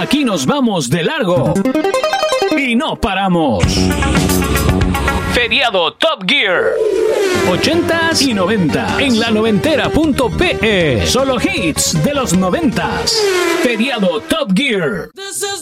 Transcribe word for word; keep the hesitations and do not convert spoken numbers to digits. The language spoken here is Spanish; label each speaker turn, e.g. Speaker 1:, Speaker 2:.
Speaker 1: Aquí nos vamos de largo y no paramos. Feriado Top Gear. ochentas y noventa en la noventera punto pe. Solo hits de los noventas. Feriado Top Gear.
Speaker 2: This is